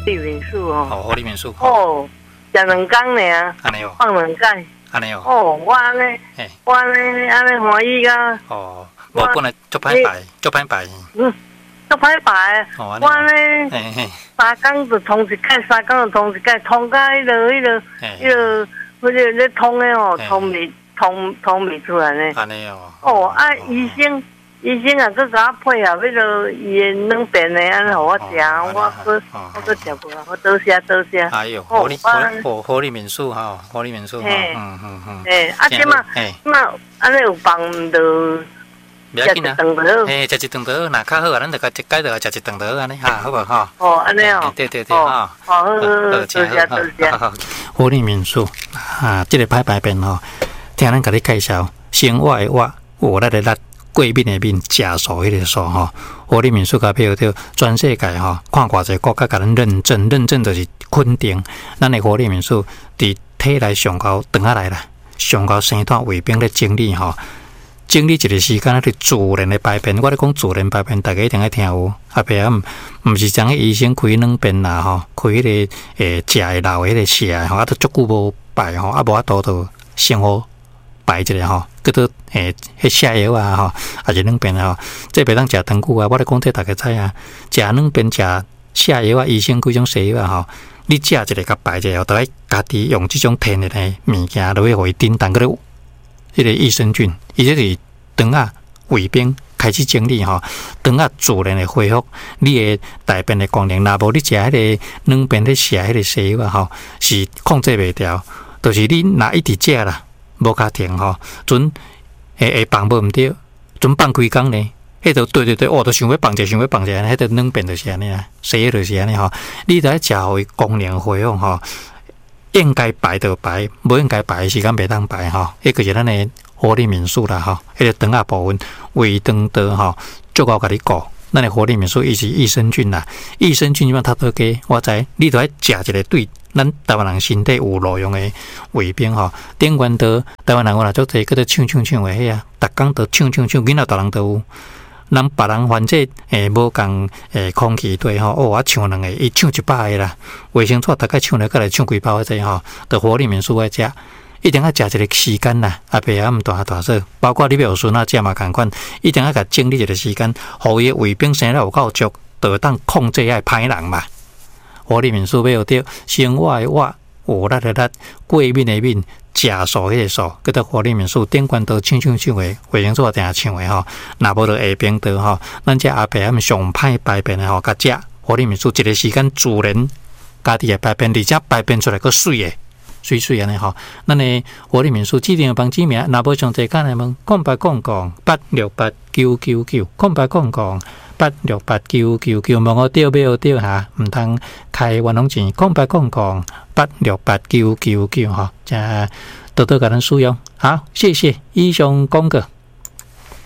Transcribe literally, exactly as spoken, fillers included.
利民宿哦， 哦，活力民宿。 哦，食两工呢， 安尼哦， 放两盖。 安尼哦。 哦，我安尼，我安尼安尼欢喜啊。 哦，我本来足歹排，足歹排。 嗯，足歹排。我安尼，三工就通一盖，三工就通一盖，通到迄落迄落迄落，迄个咧通的哦，通未通通未出来呢。 安尼哦。 哦，啊，医生。医生啊，佮甲我配合迄落伊的两边的安尼，互我食，我佮我佮食过，我多谢多谢。 哎呦，活力活活力民宿哈，活力民宿哈，嗯嗯嗯。 诶，啊，即嘛，即嘛，安尼有房就食一顿就好。诶，食一顿就好，若较好啊，咱就甲一改就食一顿就好安尼哈，好无哈？ 哦，安尼哦。 对对对哈。 好，好，好，多谢多谢。 活力民宿啊，即个歹排便吼，听咱甲你介绍，生活的活，活力的力。过敏的敏，食素迄个素吼，活力民宿甲票着全世界吼，看偌济国家甲咱认证，认证就是肯定。咱的活力民宿伫体内上高长下来啦，上高生态卫兵咧整理吼，整理一个时间咧自然的排便。我咧讲自然排便，大家一定要听有。后壁啊，毋是像迄医生开两边啦吼，开迄个诶食的老的迄个食的吼，啊都足久无排吼，啊无法度着生活。排一下吼，佮到诶，迄泻药啊吼，还是两边吼，这袂当食长久啊。我咧讲这大家知啊，食两边食泻药啊，医生几种西药啊吼，你食一个甲排一个，都爱家己用这种天然的物件，落去互伊叮当，佮咧迄个益生菌，伊这是肠啊胃病开始整理吼，肠啊自然的恢复你的大便的功能。若无你食迄个两边咧泻迄个西药啊吼，是控制袂掉，就是你若一直食啦。无卡停吼，准会会放无毋对，准放几工呢？迄就对对对，我都想要放者，想要放者，迄就两边就是安尼啊，西药就是安尼吼。你著爱食互伊功能恢复吼，应该排就排，无应该排的时间袂当排吼。迄个是咱的活力民宿啦吼，迄个肠仔部分胃肠道吼，足够甲你顾。咱的活力民宿伊是益生菌啦，益生菌怎么它都加？我知你著爱食一个对。咱台湾人身体有路用的卫兵吼，顶悬到台湾人我若足济，佮做唱唱唱的迄啊，逐工都唱唱唱，囡仔大人都有。咱别人反正诶无共诶空气对吼，哦，我唱两个，伊唱一百个啦，卫生纸大概唱了，佮来唱几包仔吼，到活力民宿来食，一定要食一个时间啦，啊，袂啊毋大大说，包括你要有孙仔食嘛共款，一定要甲整理一个时间，互伊卫兵生了有够足，就当控制遐歹人嘛。活力民宿要有着生活的活，活力的力，过敏的敏，食素迄个素，佮到活力民宿顶悬都唱唱唱的，卫生纸定下唱的吼，若无就下边倒吼，咱这后壁暗上歹排便的吼，甲食活力民宿一个时间自然家己的排便，而且排便出来佫水的。水水安尼吼，咱的活力民宿指定帮指名，若无上侪简来问，空白空空八六八九九九，空白空空八六八九九九，问我钓要钓下，毋通开冤枉钱，空白空空八六八九九九吼，加多多甲咱使用，好，谢谢以上广告。